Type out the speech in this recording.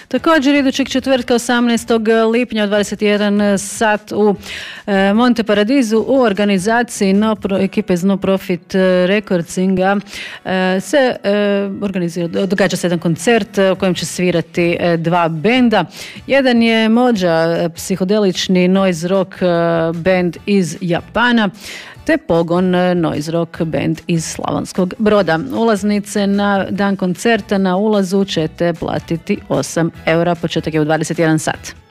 Također idućeg četvrtka 18. lipnja u 21 sat u Monte Paradisu u organizaciji ekipe iz No Profit Recordsinga se događa se jedan koncert u kojem će svirati dva benda. Jedan je Mođa, psihodelični noise rock band iz Japana, te Pogon, noise rock band iz Slavonskog Broda. Ulaznice na dan koncerta na ulazu ćete platiti 8 eura, početak je u 21 sat.